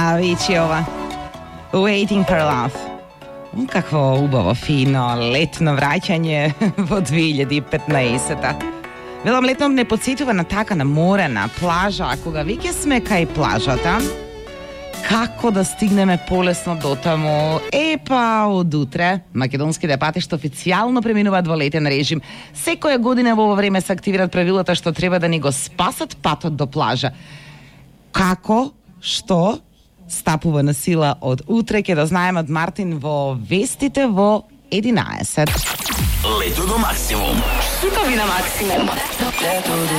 Aviciiova, Waiting for Love. Какво убаво, фино, летно враќање во 2015. Велам, летно не подсетува на така, на море, на плажа, а кога веќе сме кај плажата, како да стигнеме полесно до таму? Епа, од утре, македонските патишта официјално преминуваат во летен режим. Секоја година во ова време се активираат правилата што треба да ни го спасат патот до плажа. Како? Што? Стапува на сила од утре, ќе да знаеме од Мартин во вестите во 11. Лето до максимум. Хитови на максимум.